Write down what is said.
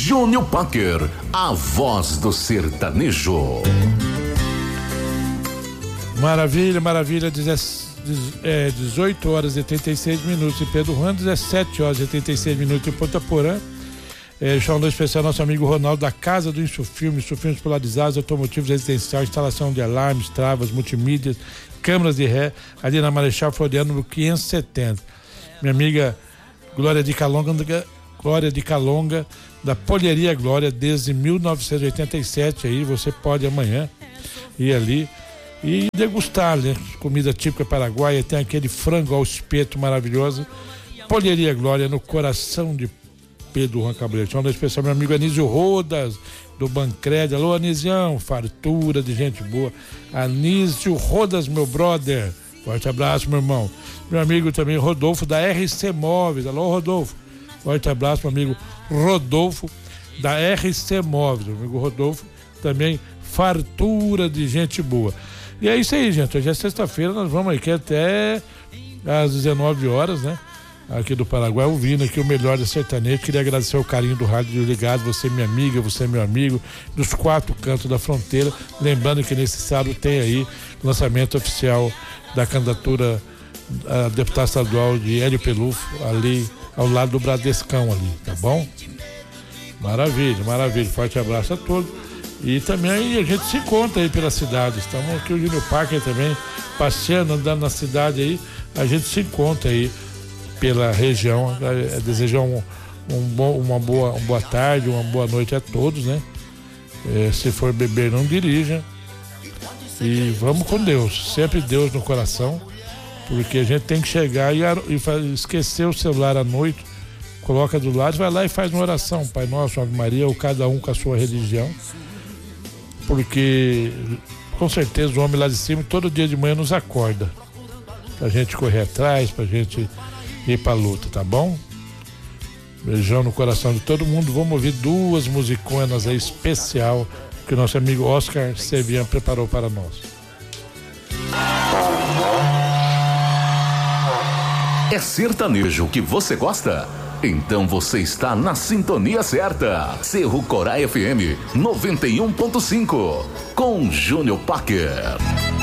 Júnior Packer, a voz do sertanejo. Maravilha, 18 horas e 36 minutos em Pedro Juan, 17 horas e 36 minutos em Ponta Porã. Chamando especial nosso amigo Ronaldo da Casa do Insufilme, filmes polarizados, automotivos residenciais, instalação de alarmes, travas, multimídias, câmeras de ré, ali na Marechal Floriano, no 570. Minha amiga Glória de Calonga, da Polheria Glória, desde 1987, aí você pode amanhã ir ali e degustar, né? Comida típica paraguaia, tem aquele frango ao espeto maravilhoso. Polheria Glória, no coração de Pedro Juan Cabreiro. Chamando especial meu amigo Anísio Rodas, do Bancred. Alô, Anisião, fartura de gente boa. Anísio Rodas, meu brother. Forte abraço, meu irmão. Meu amigo também Rodolfo, da RC Móveis. Alô, Rodolfo. Forte abraço, meu amigo Rodolfo, da RC Móveis. Meu amigo Rodolfo, também fartura de gente boa. E é isso aí, gente. Hoje é sexta-feira, nós vamos aqui até às 19 horas, né? Aqui do Paraguai, ouvindo aqui o melhor da sertanejo. Queria agradecer o carinho do rádio ligado, você minha amiga, você meu amigo, dos 4 cantos da fronteira. Lembrando que nesse sábado tem aí o lançamento oficial da candidatura a deputado estadual de Hélio Pelufo, ali ao lado do Bradescão ali, tá bom? Maravilha. Forte abraço a todos. E também a gente se encontra aí pela cidade. Estamos aqui, o Júnior Packer também passeando, andando na cidade aí. A gente se encontra aí pela região. Desejar uma boa tarde, uma boa noite a todos, né? Se for beber, não dirija. E vamos com Deus, sempre Deus no coração, porque a gente tem que chegar e esquecer o celular à noite, coloca do lado, vai lá e faz uma oração, Pai Nosso, Ave Maria, ou cada um com a sua religião, porque com certeza o homem lá de cima todo dia de manhã nos acorda pra gente correr atrás, pra gente ir pra luta, tá bom? Beijão no coração de todo mundo. Vamos ouvir 2 musiconas aí especial que o nosso amigo Oscar Sevian preparou para nós. É sertanejo que você gosta? Então você está na sintonia certa. Cerro Corai FM 91.5 com Júnior Packer.